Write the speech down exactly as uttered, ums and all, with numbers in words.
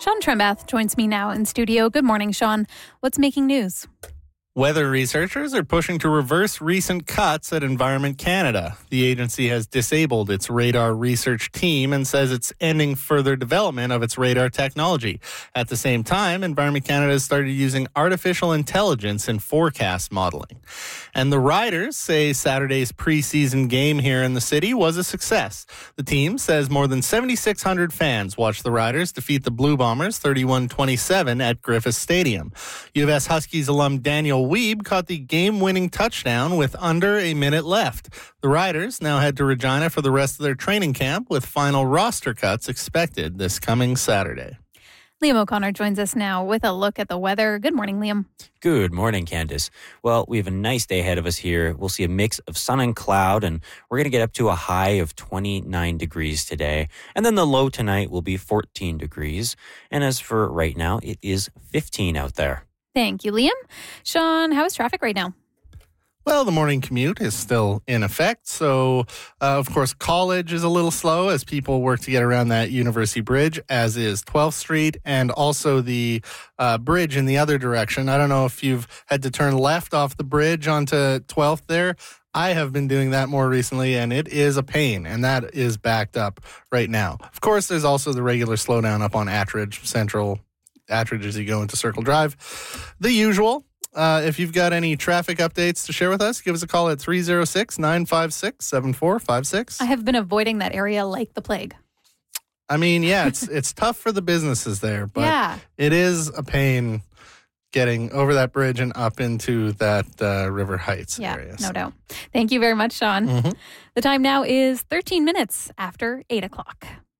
Sean Trembath joins me now in studio. Good morning, Sean. What's making news? Weather researchers are pushing to reverse recent cuts at Environment Canada. The agency has disabled its radar research team and says it's ending further development of its radar technology. At the same time, Environment Canada has started using artificial intelligence in forecast modeling. And the Riders say Saturday's preseason game here in the city was a success. The team says more than seventy-six hundred fans watched the Riders defeat the Blue Bombers thirty-one twenty-seven at Griffith Stadium. U of S Huskies alum Daniel Weeb caught the game-winning touchdown with under a minute left. The Riders now head to Regina for the rest of their training camp, with final roster cuts expected this coming Saturday. Liam O'Connor joins us now with a look at the weather. Good morning, Liam. Good morning, Candace. Well, we have a nice day ahead of us here. We'll see a mix of sun and cloud, and we're going to get up to a high of twenty-nine degrees today. And then the low tonight will be fourteen degrees. And as for right now, it is fifteen out there. Thank you, Liam. Sean, how is traffic right now? Well, the morning commute is still in effect. So, uh, of course, College is a little slow as people work to get around that University Bridge, as is twelfth Street, and also the uh, bridge in the other direction. I don't know if you've had to turn left off the bridge onto twelfth there. I have been doing that more recently, and it is a pain, and that is backed up right now. Of course, there's also the regular slowdown up on Attridge Central, Attridge as you go into Circle Drive. The usual. Uh, if you've got any traffic updates to share with us, give us a call at three oh six, nine five six, seven four five six. I have been avoiding that area like the plague. I mean, yeah, it's it's tough for the businesses there, but yeah. It is a pain getting over that bridge and up into that uh, River Heights yeah, area. No doubt. Thank you very much, Sean. Mm-hmm. The time now is thirteen minutes after eight o'clock.